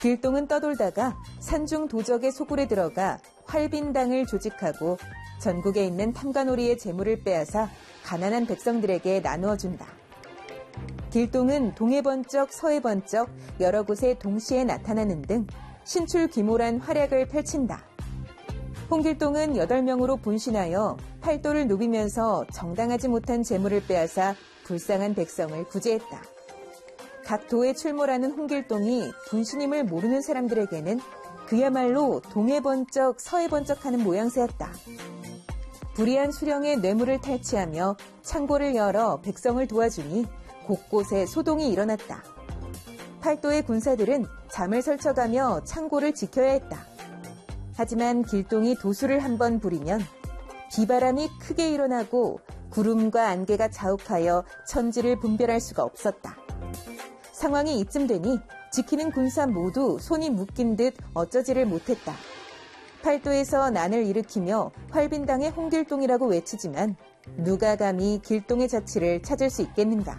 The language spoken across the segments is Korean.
길동은 떠돌다가 산중 도적의 소굴에 들어가 활빈당을 조직하고 전국에 있는 탐관오리의 재물을 빼앗아 가난한 백성들에게 나누어 준다. 길동은 동해 번쩍 서해 번쩍 여러 곳에 동시에 나타나는 등 신출귀몰한 활약을 펼친다. 홍길동은 8명으로 분신하여 팔도를 누비면서 정당하지 못한 재물을 빼앗아 불쌍한 백성을 구제했다. 각 도에 출몰하는 홍길동이 분신임을 모르는 사람들에게는 그야말로 동해 번쩍 서해 번쩍하는 모양새였다. 불의한 수령의 뇌물을 탈취하며 창고를 열어 백성을 도와주니 곳곳에 소동이 일어났다. 팔도의 군사들은 잠을 설쳐가며 창고를 지켜야 했다. 하지만 길동이 도수를 한번 부리면 비바람이 크게 일어나고 구름과 안개가 자욱하여 천지를 분별할 수가 없었다. 상황이 이쯤 되니 지키는 군사 모두 손이 묶인 듯 어쩌지를 못했다. 팔도에서 난을 일으키며 활빈당의 홍길동이라고 외치지만 누가 감히 길동의 자취를 찾을 수 있겠는가.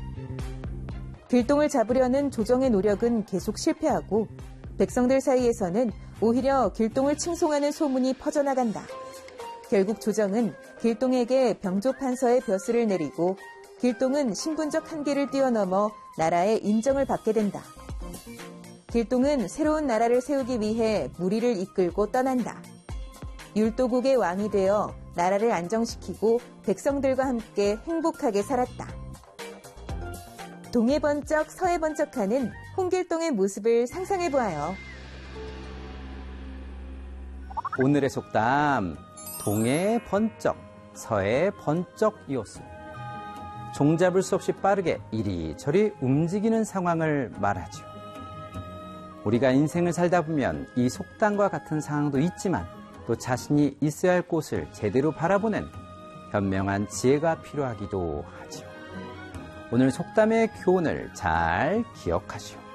길동을 잡으려는 조정의 노력은 계속 실패하고 백성들 사이에서는 오히려 길동을 칭송하는 소문이 퍼져나간다. 결국 조정은 길동에게 병조판서의 벼슬을 내리고 길동은 신분적 한계를 뛰어넘어 나라의 인정을 받게 된다. 길동은 새로운 나라를 세우기 위해 무리를 이끌고 떠난다. 율도국의 왕이 되어 나라를 안정시키고 백성들과 함께 행복하게 살았다. 동해 번쩍 서해 번쩍하는 홍길동의 모습을 상상해보아요. 오늘의 속담, 동해 번쩍, 서해 번쩍이었습니다. 종잡을 수 없이 빠르게 이리저리 움직이는 상황을 말하죠. 우리가 인생을 살다 보면 이 속담과 같은 상황도 있지만 또 자신이 있어야 할 곳을 제대로 바라보는 현명한 지혜가 필요하기도 하죠. 오늘 속담의 교훈을 잘 기억하시오.